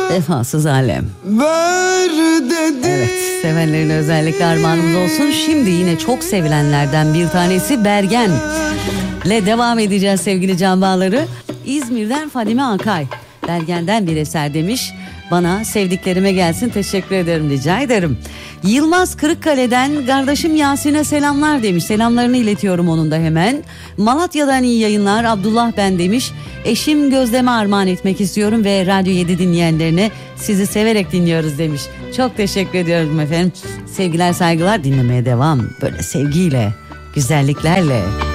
Vefasız alem. Ver dedi. Evet, sevenlerine özellikle armağanımız olsun. Şimdi yine çok sevilenlerden bir tanesi Bergen ile devam edeceğiz sevgili can bağları. İzmir'den Fadime Akay. Bergen'den bir eser demiş. Bana sevdiklerime gelsin, teşekkür ederim, rica ederim. Yılmaz Kırıkkale'den kardeşim Yasin'e selamlar demiş. Selamlarını iletiyorum onun da hemen. Malatya'dan iyi yayınlar, Abdullah ben demiş. Eşim Gözlem'e armağan etmek istiyorum ve Radyo 7 dinleyenlerine sizi severek dinliyoruz demiş. Çok teşekkür ediyorum efendim. Sevgiler saygılar, dinlemeye devam. Böyle sevgiyle, güzelliklerle.